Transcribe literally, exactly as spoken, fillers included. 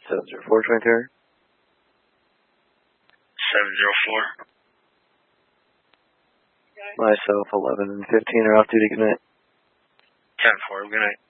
seven zero four, Twin Tower. seven zero four. Myself, eleven and fifteen are off duty. Good night. ten four, good night.